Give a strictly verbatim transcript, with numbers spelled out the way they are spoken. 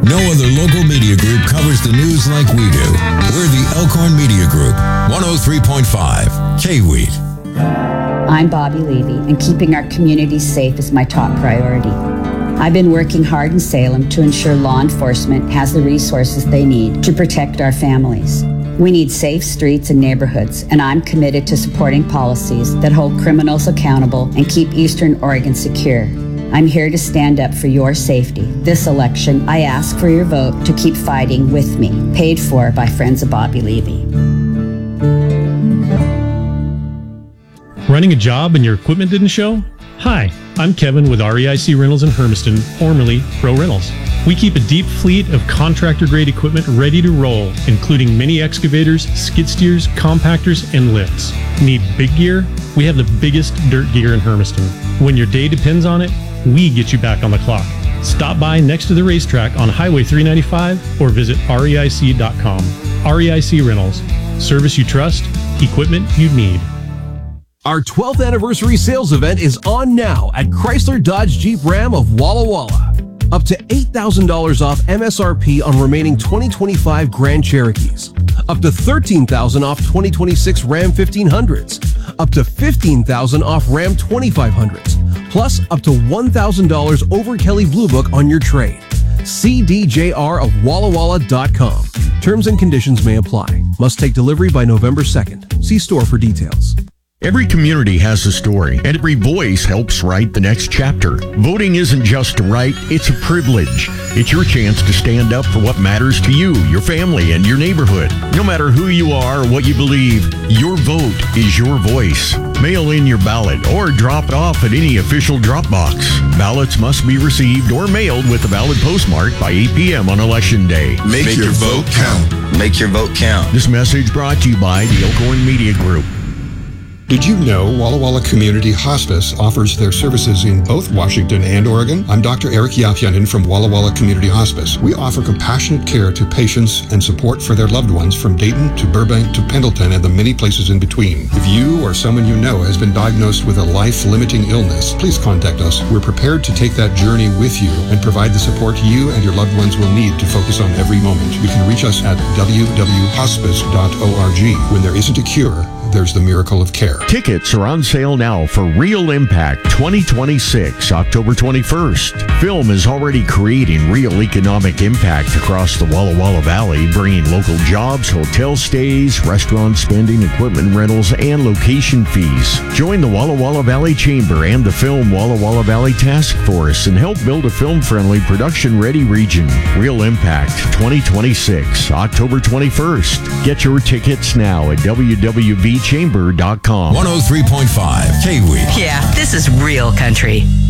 No other local media group covers the news like we do. We're the Elkhorn Media Group, one oh three point five, K-Wheat. I'm Bobby Levy, and keeping our communities safe is my top priority. I've been working hard in Salem to ensure law enforcement has the resources they need to protect our families. We need safe streets and neighborhoods, and I'm committed to supporting policies that hold criminals accountable and keep Eastern Oregon secure. I'm here to stand up for your safety. This election, I ask for your vote to keep fighting with me. Paid for by Friends of Bobby Levy. Running a job and your equipment didn't show? Hi, I'm Kevin with R E I C Rentals in Hermiston, formerly Pro Rentals. We keep a deep fleet of contractor-grade equipment ready to roll, including mini excavators, skid steers, compactors, and lifts. Need big gear? We have the biggest dirt gear in Hermiston. When your day depends on it, we get you back on the clock. Stop by next to the racetrack on Highway three ninety-five or visit R E I C dot com. R E I C Rentals. Service you trust, equipment you need. Our twelfth anniversary sales event is on now at Chrysler Dodge Jeep Ram of Walla Walla. Up to eight thousand dollars off M S R P on remaining twenty twenty-five Grand Cherokees. Up to thirteen thousand dollars off twenty twenty-six Ram fifteen hundreds. Up to fifteen thousand dollars off Ram twenty-five hundreds. Plus up to one thousand dollars over Kelly Blue Book on your trade. C D J R of walla walla dot com. Terms and conditions may apply. Must take delivery by November second. See store for details. Every community has a story, and every voice helps write the next chapter. Voting isn't just a right, it's a privilege. It's your chance to stand up for what matters to you, your family, and your neighborhood. No matter who you are or what you believe, your vote is your voice. Mail in your ballot or drop it off at any official drop box. Ballots must be received or mailed with a valid postmark by eight p.m. on Election Day. Make, Make your, your vote count. Make your vote count. This message brought to you by the Elkhorn Media Group. Did you know Walla Walla Community Hospice offers their services in both Washington and Oregon? I'm Doctor Eric Yapyanin from Walla Walla Community Hospice. We offer compassionate care to patients and support for their loved ones from Dayton to Burbank to Pendleton and the many places in between. If you or someone you know has been diagnosed with a life-limiting illness, please contact us. We're prepared to take that journey with you and provide the support you and your loved ones will need to focus on every moment. You can reach us at w w w dot hospice dot org. When there isn't a cure, there's the miracle of care. Tickets are on sale now for Real Impact twenty twenty-six, October twenty-first. Film is already creating real economic impact across the Walla Walla Valley, bringing local jobs, hotel stays, restaurant spending, equipment rentals, and location fees. Join the Walla Walla Valley Chamber and the Film Walla Walla Valley Task Force and help build a film-friendly, production-ready region. Real Impact twenty twenty-six, October twenty-first. Get your tickets now at w w v chamber dot com. one oh three point five, K-Wheat. Yeah, this is real country.